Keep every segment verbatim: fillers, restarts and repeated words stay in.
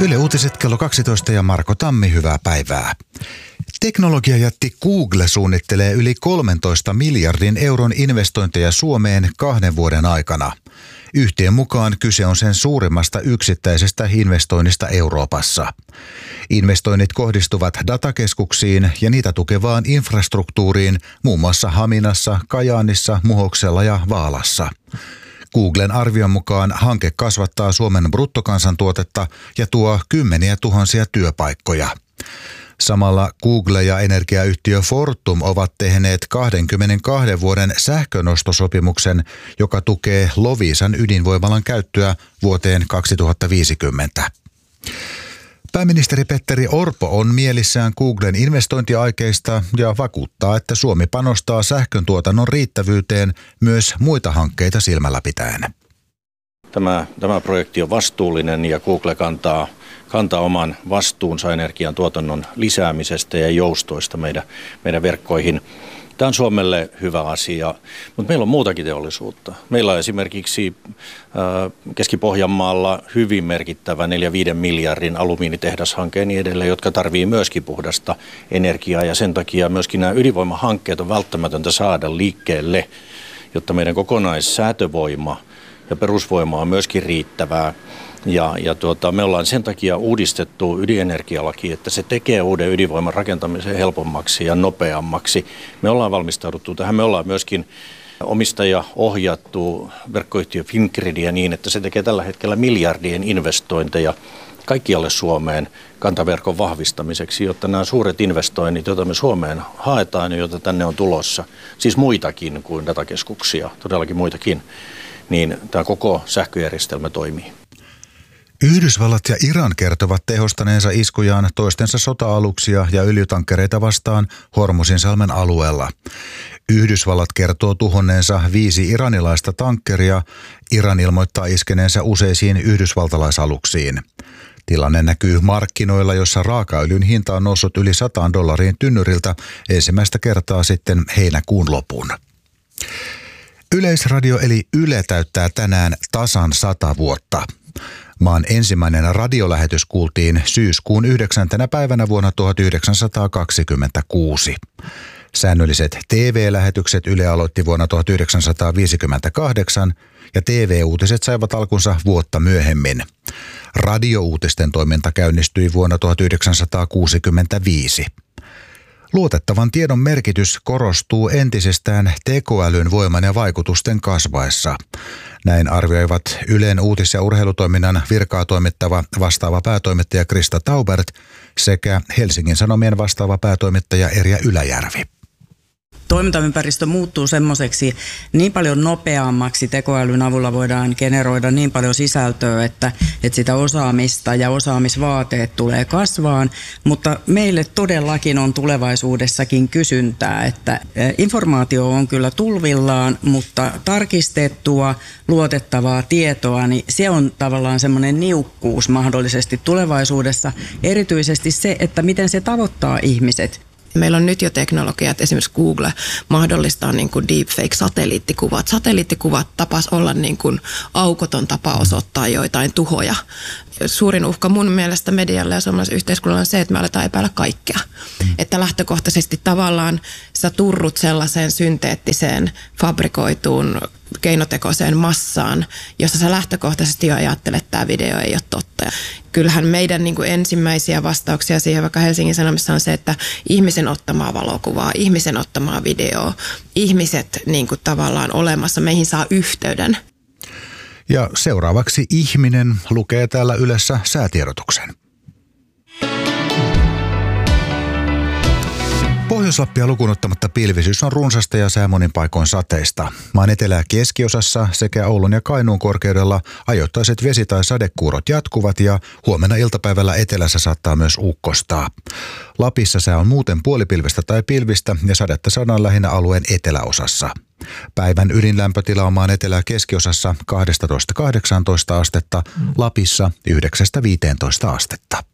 Yle Uutiset kello kaksitoista ja Marko Tammi, hyvää päivää. Teknologiajätti Google suunnittelee yli kolmentoista miljardin euron investointeja Suomeen kahden vuoden aikana. Yhtiön mukaan kyse on sen suurimmasta yksittäisestä investoinnista Euroopassa. Investoinnit kohdistuvat datakeskuksiin ja niitä tukevaan infrastruktuuriin muun muassa Haminassa, Kajaanissa, Muhoksella ja Vaalassa. Googlen arvion mukaan hanke kasvattaa Suomen bruttokansantuotetta ja tuo kymmeniä tuhansia työpaikkoja. Samalla Google ja energiayhtiö Fortum ovat tehneet kaksikymmentäkaksi vuoden sähkönostosopimuksen, joka tukee Loviisan ydinvoimalan käyttöä vuoteen kaksituhattaviisikymmentä. Pääministeri Petteri Orpo on mielissään Googlen investointiaikeista ja vakuuttaa, että Suomi panostaa sähköntuotannon riittävyyteen myös muita hankkeita silmällä pitäen. Tämä, tämä projekti on vastuullinen ja Google kantaa, kantaa oman vastuunsa energian tuotannon lisäämisestä ja joustoista meidän, meidän verkkoihin. Tämä on Suomelle hyvä asia, mutta meillä on muutakin teollisuutta. Meillä on esimerkiksi Keski-Pohjanmaalla hyvin merkittävä neljä viiden miljardin alumiinitehdashanke ja niin edelleen, jotka tarvitsee myöskin puhdasta energiaa. Ja sen takia myöskin nämä ydinvoimahankkeet on välttämätöntä saada liikkeelle, jotta meidän kokonaissäätövoima ja perusvoima on myöskin riittävää. Ja, ja tuota, me ollaan sen takia uudistettu ydinenergialaki, että se tekee uuden ydinvoiman rakentamisen helpommaksi ja nopeammaksi. Me ollaan valmistauduttu tähän. Me ollaan myöskin omistaja ohjattu verkkoyhtiö Fingridiä niin, että se tekee tällä hetkellä miljardien investointeja kaikkialle Suomeen kantaverkon vahvistamiseksi, jotta nämä suuret investoinnit, joita me Suomeen haetaan ja joita tänne on tulossa, siis muitakin kuin datakeskuksia, todellakin muitakin, niin tämä koko sähköjärjestelmä toimii. Yhdysvallat ja Iran kertovat tehostaneensa iskujaan toistensa sota-aluksia ja öljytankkereita vastaan Hormuzinsalmen alueella. Yhdysvallat kertoo tuhonneensa viisi iranilaista tankkeria. Iran ilmoittaa iskeneensä useisiin yhdysvaltalaisaluksiin. Tilanne näkyy markkinoilla, jossa raakaöljyn hinta on noussut yli sataan dollariin tynnyriltä ensimmäistä kertaa sitten heinäkuun lopun. Yleisradio eli Yle täyttää tänään tasan sata vuotta. Maan ensimmäinen radiolähetys kuultiin syyskuun yhdeksäntenä päivänä vuonna tuhatyhdeksänsataakaksikymmentäkuusi. Säännölliset T V-lähetykset Yle aloitti vuonna tuhatyhdeksänsataaviisikymmentäkahdeksan ja T V-uutiset saivat alkunsa vuotta myöhemmin. Radiouutisten toiminta käynnistyi vuonna tuhatyhdeksänsataakuusikymmentäviisi. Luotettavan tiedon merkitys korostuu entisestään tekoälyn voiman ja vaikutusten kasvaessa. Näin arvioivat Ylen uutis- ja urheilutoiminnan virkaa toimittava vastaava päätoimittaja Krista Taubert sekä Helsingin Sanomien vastaava päätoimittaja Erja Yläjärvi. Toimintaympäristö muuttuu semmoiseksi niin paljon nopeammaksi, tekoälyn avulla voidaan generoida niin paljon sisältöä, että, että sitä osaamista ja osaamisvaateet tulee kasvaan, mutta meille todellakin on tulevaisuudessakin kysyntää, että informaatio on kyllä tulvillaan, mutta tarkistettua, luotettavaa tietoa, niin se on tavallaan semmoinen niukkuus mahdollisesti tulevaisuudessa, erityisesti se, että miten se tavoittaa ihmiset. Meillä on nyt jo teknologiat, esimerkiksi Google mahdollistaa niin kuin deepfake-satelliittikuvat. Satelliittikuvat tapas olla niin kuin aukoton tapa osoittaa joitain tuhoja. Suurin uhka mun mielestä medialle ja suomalaisella yhteiskunnalla on se, että me aletaan epäillä kaikkea. Mm. Että lähtökohtaisesti tavallaan sä turrut sellaiseen synteettiseen, fabrikoituun, keinotekoiseen massaan, jossa sä lähtökohtaisesti jo ajattelet, että tämä video ei ole totta. Kyllähän meidän niin kuin ensimmäisiä vastauksia siihen vaikka Helsingin Sanomissa on se, että ihmisen ottamaa valokuvaa, ihmisen ottamaa videoa, ihmiset niin kuin tavallaan olemassa, meihin saa yhteyden. Ja seuraavaksi ihminen lukee täällä Ylessä säätiedotuksen. Pohjois-Lappia lukuun ottamatta pilvisyys on runsasta ja sää monin paikoin sateista. Maan etelä- ja keskiosassa sekä Oulun ja Kainuun korkeudella ajoittaiset vesi- tai sadekuurot jatkuvat ja huomenna iltapäivällä etelässä saattaa myös ukkostaa. Lapissa sää on muuten puolipilvistä tai pilvistä ja sadetta saadaan lähinnä alueen eteläosassa. Päivän ydinlämpötila on maan etelä- ja keskiosassa kaksitoista kahdeksantoista astetta, Lapissa yhdeksästä viiteentoista astetta.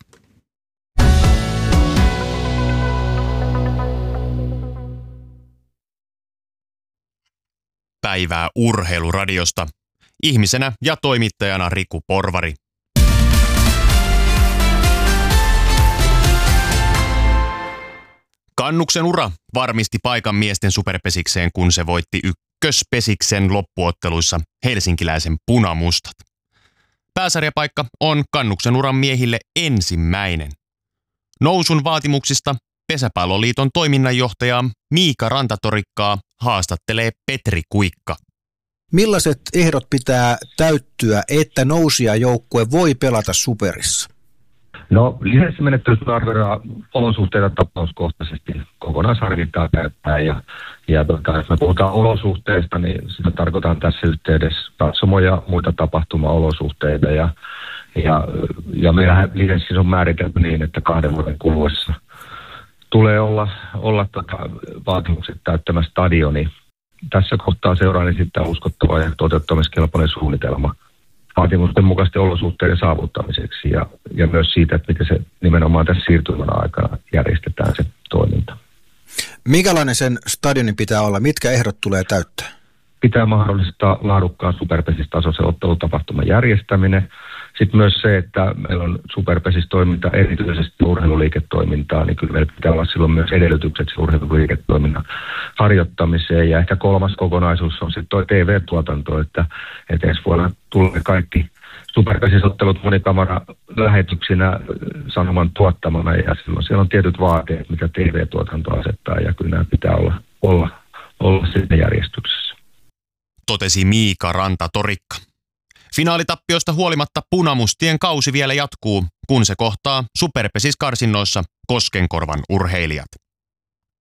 Päivää Urheiluradiosta. Ihmisenä ja toimittajana Riku Porvari. Kannuksen ura varmisti paikan miesten superpesikseen, kun se voitti ykköspesiksen loppuotteluissa helsinkiläisen Punamustat. Pääsarjapaikka on Kannuksen uran miehille ensimmäinen. Nousun vaatimuksista Pesäpalloliiton toiminnanjohtaja Miika Rantatorikkaa haastattelee Petri Kuikka. Millaiset ehdot pitää täyttyä, että nousijajoukkue voi pelata superissa? No lisenssimenettelyssä arvioidaan olosuhteita tapauskohtaisesti kokonaisharkintaa käyttäen ja, ja tota, jos me puhutaan olosuhteista, niin sitä tarkoitan tässä yhteydessä katsomo- ja muita tapahtuma-olosuhteita ja, ja, ja meillähän lisenssissä on määritelty niin, että kahden vuoden kuluessa tulee olla, olla tota, vaatimukset täyttämä stadioni. Tässä kohtaa seuraa sitten uskottava ja toteuttamiskelpoinen suunnitelma vaatimusten mukaisten olosuhteiden saavuttamiseksi ja, ja myös siitä, että miten se nimenomaan tässä siirtymän aikana järjestetään se toiminta. Minkälainen sen stadionin pitää olla? Mitkä ehdot tulee täyttää? Pitää mahdollistaa laadukkaan superpesistasoisen ottelutapahtuman järjestäminen. Sitten myös se, että meillä on superpesistoiminta, erityisesti urheiluliiketoimintaa, niin kyllä meillä pitää olla silloin myös edellytykset urheiluliiketoiminnan harjoittamiseen. Ja ehkä kolmas kokonaisuus on sitten tuo T V-tuotanto, että, että ensi vuonna tulee kaikki superpesisottelut monikamera lähetyksinä sanoman tuottamana ja silloin siellä on tietyt vaateet, mitä T V-tuotanto asettaa ja kyllä nämä pitää olla, olla, olla sitten järjestyksessä. Totesi Miika Rantatorikka. Finaalitappiosta huolimatta Punamustien kausi vielä jatkuu, kun se kohtaa superpesiskarsinnoissa Koskenkorvan urheilijat.